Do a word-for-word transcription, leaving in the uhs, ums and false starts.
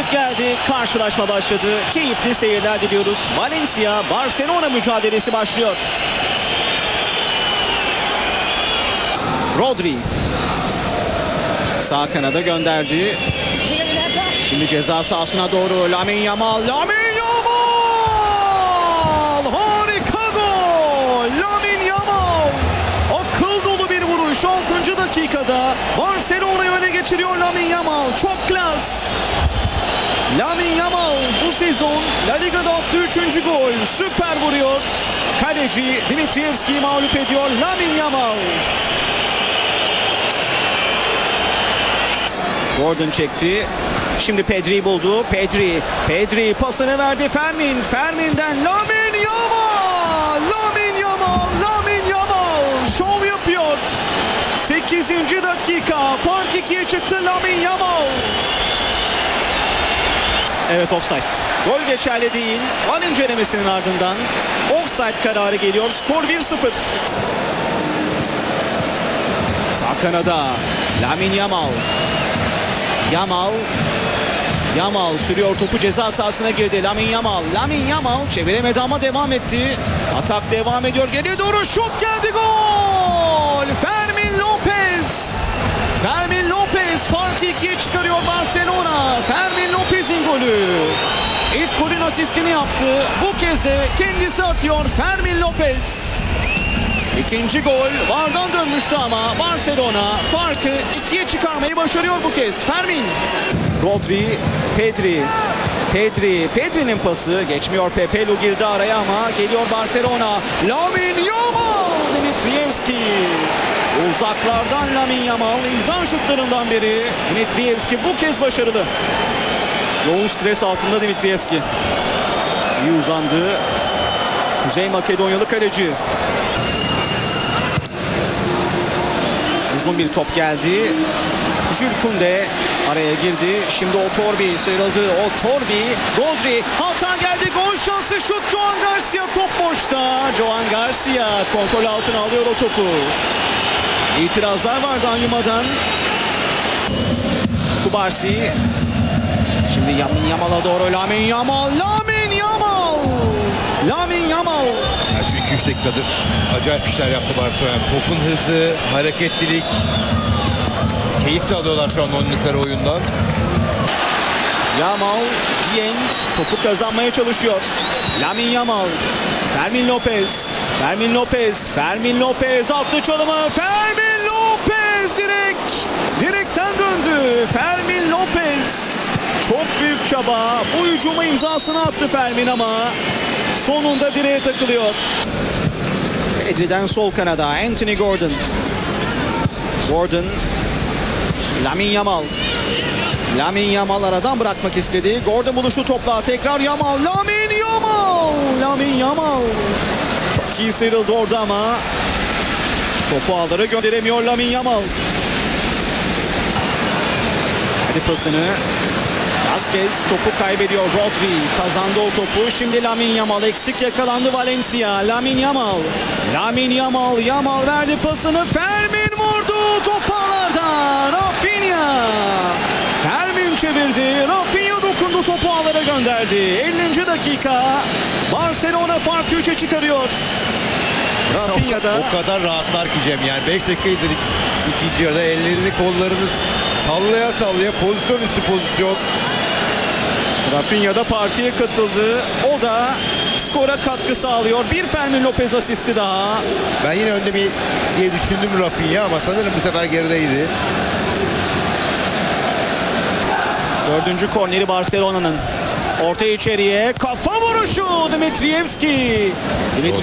şut geldi. Karşılaşma başladı. Keyifli seyirler diliyoruz. Valencia Barcelona mücadelesi başlıyor. Rodri sağ kanada gönderdi. Şimdi ceza sahasına doğru Lamine Yamal. Lamine Yamal! Harika gol! Lamine Yamal! Akıl dolu bir vuruş. altıncı dakikada Barcelona'yı öne geçiriyor Lamine Yamal. Çok klas. Lamine Yamal bu sezon La Liga'da attığı üçüncü gol. Süper vuruyor. Kaleci Dimitrievski'yi mağlup ediyor Lamine Yamal. Gordon çekti. Şimdi Pedri'yi buldu. Pedri. Pedri pasını verdi. Fermin. Fermin'den Lamine Yamal. Lamine Yamal. Lamine Yamal. Şov yapıyor. sekizinci dakika. Fark ikiye çıktı Lamine Yamal. Evet, offside. Gol geçerli değil. Var incelemesinin ardından offside kararı geliyor. Skor bir sıfır. Sağ kanada Lamine Yamal. Yamal. Yamal sürüyor, topu ceza sahasına girdi. Lamine Yamal. Lamine Yamal çeviremedi ama devam etti. Atak devam ediyor. Geriye doğru şut geldi. Gol! Fermin Lopez. Fermin Lopez farkı ikiye çıkarıyor Barcelona. Fermin Lopez'in golü. İlk golün asistini yaptı. Bu kez de kendisi atıyor Fermin Lopez. İkinci gol vardan dönmüştü ama Barcelona farkı ikiye çıkarmayı başarıyor bu kez. Fermin. Rodri, Pedri. Pedri, Pedri'nin pası geçmiyor. Pepelu girdi araya ama geliyor Barcelona. Lamine Yamal, Dimitrievski. Uzaklardan Lamine Yamal imza şutlarından biri. Dimitrievski bu kez başarılı. Yoğun stres altında Dimitrievski. İyi uzandı. Kuzey Makedonyalı kaleci. Uzun bir top geldi. Jules Koundé araya girdi. Şimdi Otorbi sıyrıldı. Otorbi, Rodri, hata geldi. Gol şansı, şut. Joan Garcia top boşta. Joan Garcia kontrol altına alıyor o topu. İtirazlar var Danyuma'dan. Kubarsi. Şimdi Lamine Yamal'a doğru. Lamine Yamal. Lamine Yamal. Lamine Yamal. Ya şu iki üç dakikadır acayip işler yaptı Barcelona. Topun hızı, hareketlilik. Keyif de alıyorlar şu an oynadıkları oyundan. Yamal, Dieng topu kazanmaya çalışıyor. Lamine Yamal. Fermin Lopez. Fermin Lopez. Fermin Lopez attı çalımı. Fermin Lopez direkt. Direkten döndü. Fermin Lopez. Çok büyük çaba. Bu hücuma imzasını attı Fermin ama sonunda direğe takılıyor. Pedri'den sol kanada Anthony Gordon. Gordon. Lamine Yamal. Lamine Yamal aradan bırakmak istedi. Gordon buluştu topla. Tekrar Yamal. Lamine Yamal. Lamine Yamal. Çok iyi sıyrıldı orada ama topu ağlara gönderemiyor Lamine Yamal. Hadi pasını. Vazquez topu kaybediyor. Rodri kazandı o topu. Şimdi Lamine Yamal eksik yakalandı Valencia. Lamine Yamal. Lamine Yamal. Yamal verdi pasını. Fermin vurdu. Top ağlarda. Rafinha. Fermin çevirdi. Rafinha dokundu. Topu ağlara gönderdi. ellinci dakika. Barcelona farkı üçe çıkarıyor. Rafinha da O kadar rahatlar ki Cem. Yani beş dakika izledik ikinci yarıda. Ellerini, kollarını sallaya sallaya, pozisyon üstü pozisyon. Rafinha da partiye katıldı. O da skora katkı sağlıyor. Bir Fermin Lopez asisti daha. Ben yine önde bir diye düşündüm Rafinha ama sanırım bu sefer gerideydi. Dördüncü korneri Barcelona'nın. Orta içeriye kafa vuruşu Dimitrievski. Dimitri